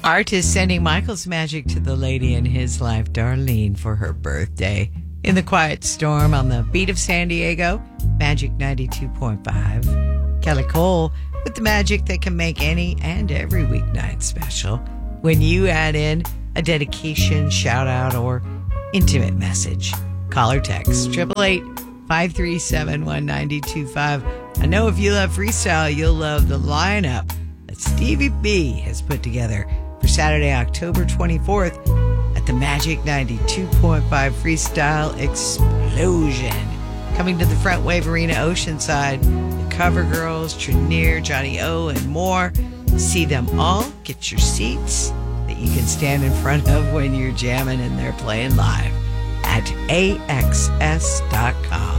Artist sending Michael's magic to the lady in his life, Darlene, for her birthday. In the quiet storm on the beat of San Diego, Magic 92.5. Kelly Cole with the magic that can make any and every weeknight special. When you add in a dedication, shout out, or intimate message, call or text 888-537-1925. I know if you love freestyle, you'll love the lineup that Stevie B has put together for Saturday, October 24th at the Magic 92.5 Freestyle Explosion. Coming to the Front Wave Arena Oceanside, the Cover Girls, Trenier, Johnny O, and more. See them all. Get your seats that you can stand in front of when you're jamming and they're playing live at AXS.com.